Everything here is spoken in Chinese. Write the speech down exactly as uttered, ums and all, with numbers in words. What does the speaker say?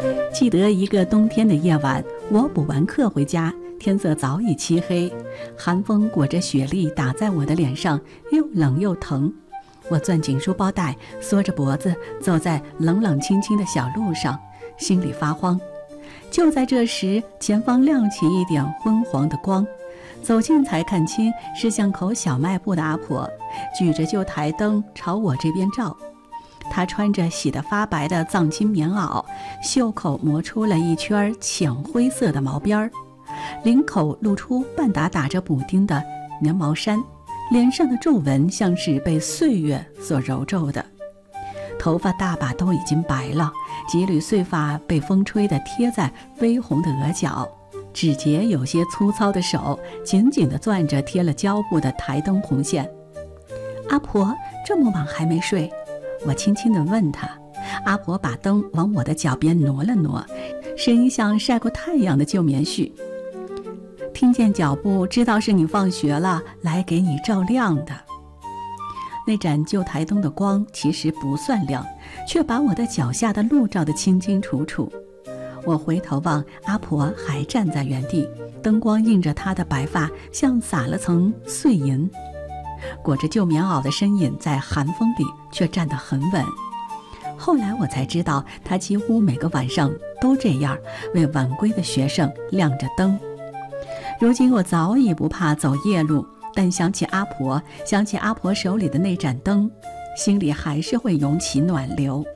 记得一个冬天的夜晚，我补完课回家，天色早已漆黑，寒风裹着雪粒打在我的脸上，又冷又疼。我攥紧书包带，缩着脖子走在冷冷清清的小路上，心里发慌。就在这时，前方亮起一点昏黄的光，走近才看清是巷口小卖部的阿婆，举着旧台灯朝我这边照。她穿着洗得发白的藏青棉袄，袖口磨出了一圈浅灰色的毛边儿，领口露出半打打着补丁的棉毛衫，脸上的皱纹像是被岁月所揉皱的，头发大把都已经白了，几缕碎发被风吹得贴在微红的额角，指节有些粗糙的手紧紧地攥着贴了胶布的台灯红线。阿婆，这么晚还没睡？我轻轻地问她。阿婆把灯往我的脚边挪了挪，声音像晒过太阳的旧棉絮。听见脚步，知道是你放学了，来给你照亮的。那盏旧台灯的光其实不算亮，却把我的脚下的路照得清清楚楚。我回头望，阿婆还站在原地，灯光映着她的白发，像撒了层碎银。裹着旧棉袄的身影在寒风里却站得很稳。后来我才知道，她几乎每个晚上都这样，为晚归的学生亮着灯。如今我早已不怕走夜路，但想起阿婆，想起阿婆手里的那盏灯，心里还是会涌起暖流。